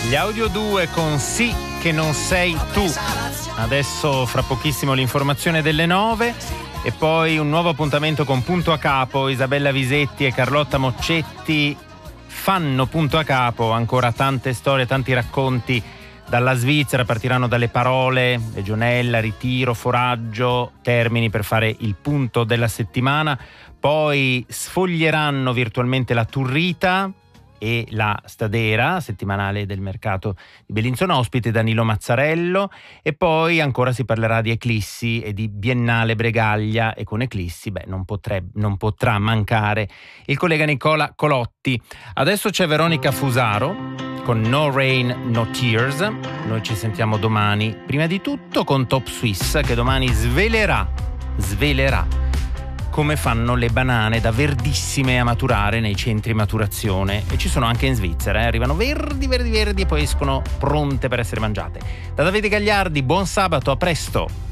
Gli Audio 2 con Sì che non sei tu. Adesso fra pochissimo l'informazione delle 9 e poi un nuovo appuntamento con Punto a Capo. Isabella Visetti e Carlotta Moccetti fanno punto a capo, ancora tante storie, tanti racconti dalla Svizzera. Partiranno dalle parole, legionella, ritiro, foraggio, termini per fare il punto della settimana. Poi sfoglieranno virtualmente la Turrita e la Stadera, settimanale del mercato di Bellinzona, ospite Danilo Mazzarello, e poi ancora si parlerà di Eclissi e di Biennale Bregaglia, e con Eclissi non potrà mancare il collega Nicola Colotti. Adesso c'è Veronica Fusaro con No Rain No Tears. Noi ci sentiamo domani, prima di tutto con Top Swiss, che domani svelerà come fanno le banane da verdissime a maturare nei centri maturazione, e ci sono anche in Svizzera, arrivano verdi e poi escono pronte per essere mangiate. Da Davide Gagliardi, buon sabato, a presto!